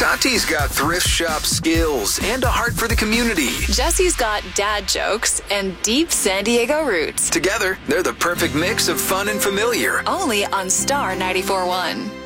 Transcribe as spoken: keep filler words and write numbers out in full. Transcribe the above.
Tati's got thrift shop skills and a heart for the community. Jesse's got dad jokes and deep San Diego roots. Together, they're the perfect mix of fun and familiar. Only on Star ninety-four point one.